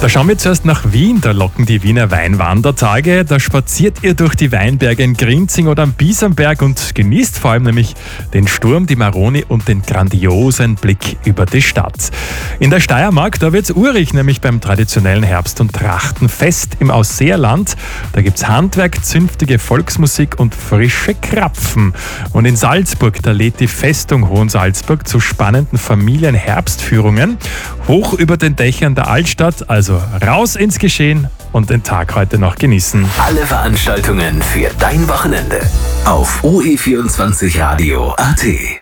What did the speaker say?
Da schauen wir zuerst nach Wien, da locken die Wiener Weinwandertage. Da spaziert ihr durch die Weinberge in Grinzing oder am Biesenberg und genießt vor allem nämlich den Sturm, die Maroni und den grandiosen Blick über die Stadt. In der Steiermark, da wird's urig, nämlich beim traditionellen Herbst- und Trachtenfest im Ausseerland. Da gibt's Handwerk, zünftige Volksmusik und frische Krapfen. Und in Salzburg, da lädt die Festung Hohensalzburg zu spannenden Familienherbstführungen hoch über den Dächern der Altstadt. Also raus ins Geschehen und den Tag heute noch genießen. Alle Veranstaltungen für dein Wochenende auf OE24radio.at.